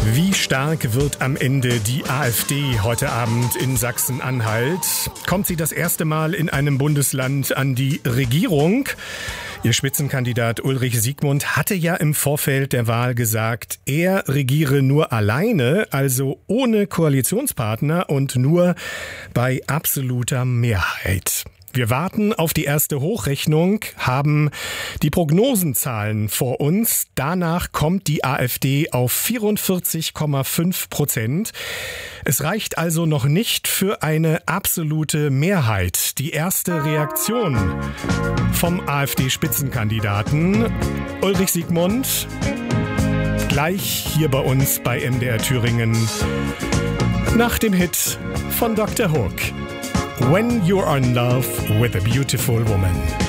Wie stark wird am Ende die AfD heute Abend in Sachsen-Anhalt? Kommt sie das erste Mal in einem Bundesland an die Regierung? Ihr Spitzenkandidat Ulrich Siegmund hatte ja im Vorfeld der Wahl gesagt, er regiere nur alleine, also ohne Koalitionspartner und nur bei absoluter Mehrheit. Wir warten auf die erste Hochrechnung, haben die Prognosenzahlen vor uns. Danach kommt die AfD auf 44,5%. Es reicht also noch nicht für eine absolute Mehrheit. Die erste Reaktion vom AfD-Spitzenkandidaten Ulrich Siegmund gleich hier bei uns bei MDR Thüringen nach dem Hit von Dr. Hook. When You're in Love with a Beautiful Woman.